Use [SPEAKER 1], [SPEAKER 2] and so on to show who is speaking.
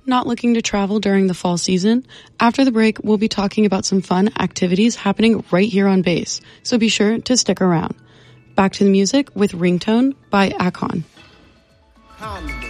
[SPEAKER 1] not looking to travel during the fall season? After the break, we'll be talking about some fun activities happening right here on base, so be sure to stick around. Back to the music with Ringtone by Akon.